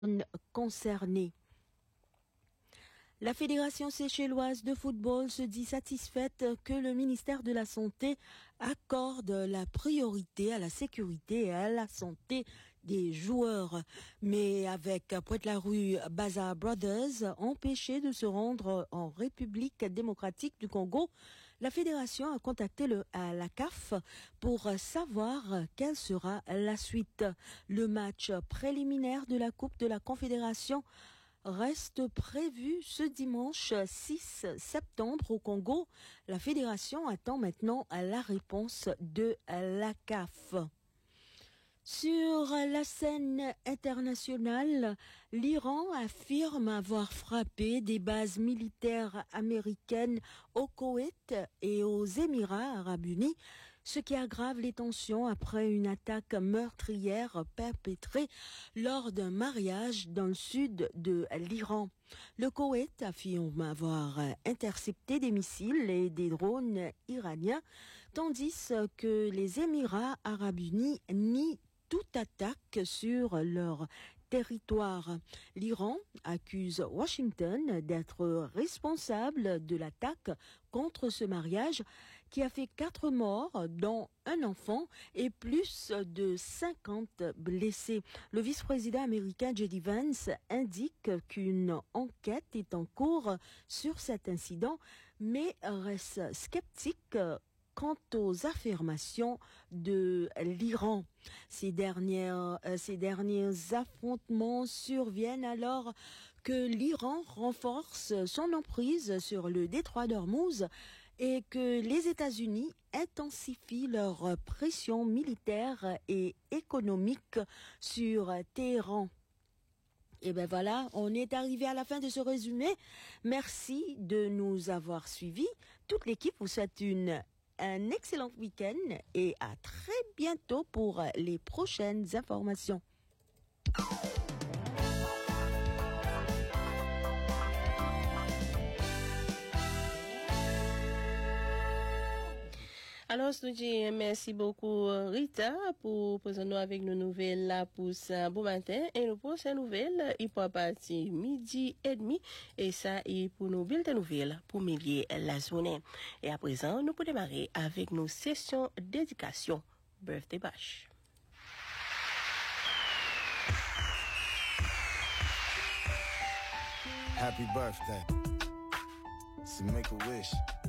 concernés. La Fédération séchelloise de football se dit satisfaite que le ministère de la Santé accorde la priorité à la sécurité et à la santé des joueurs. Mais avec Pointe-la-Rue Bazaar Brothers empêché de se rendre en République démocratique du Congo, la Fédération a contacté la CAF pour savoir quelle sera la suite. Le match préliminaire de la Coupe de la Confédération reste prévu ce dimanche 6 septembre au Congo. La fédération attend maintenant la réponse de la CAF. Sur la scène internationale, l'Iran affirme avoir frappé des bases militaires américaines au Koweït et aux Émirats arabes unis, ce qui aggrave les tensions après une attaque meurtrière perpétrée lors d'un mariage dans le sud de l'Iran. Le Koweït affirme avoir intercepté des missiles et des drones iraniens, tandis que les Émirats arabes unis nient toute attaque sur leur territoire. L'Iran accuse Washington d'être responsable de l'attaque contre ce mariage qui a fait 4 morts, dont un enfant, et plus de 50 blessés. Le vice-président américain J.D. Vance indique qu'une enquête est en cours sur cet incident, mais reste sceptique quant aux affirmations de l'Iran. Ces derniers affrontements surviennent alors que l'Iran renforce son emprise sur le détroit d'Ormuz et que les États-Unis intensifient leur pression militaire et économique sur Téhéran. Et ben voilà, on est arrivé à la fin de ce résumé. Merci de nous avoir suivis. Toute l'équipe vous souhaite un excellent week-end et à très bientôt pour les prochaines informations. Alors, nous disons merci beaucoup Rita pour présenter avec nos nouvelles là pour ce bon matin. Et nous pour ces nouvelles, il peut partir 12h30 et ça est pour nos bulletins nouvelles pour milier la journée. Et à présent, nous pouvons démarrer avec nos sessions d'éducation. Birthday Bash. Happy birthday. So make a wish.